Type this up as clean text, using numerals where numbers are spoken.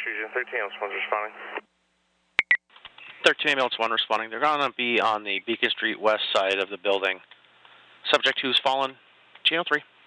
Fusion 13 ambulance 1 responding. 13 ambulance 1 responding. They're going to be on the Beacon Street west side of the building. Subject who's fallen, GO3.